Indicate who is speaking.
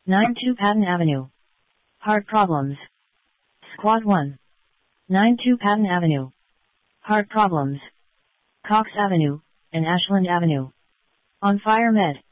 Speaker 1: 92 Patton Avenue. Heart problems. Squad 1. 92 Patton Avenue. Heart problems. Cox Avenue and Ashland Avenue. On Fire Med.